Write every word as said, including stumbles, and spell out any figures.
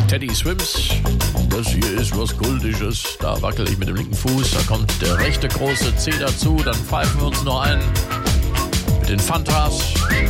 Teddy Swims. Das hier ist was Kultisches. Da wackel ich mit dem linken Fuß. Da kommt der rechte große Zeh dazu. Dann pfeifen wir uns noch ein mit den Fantas.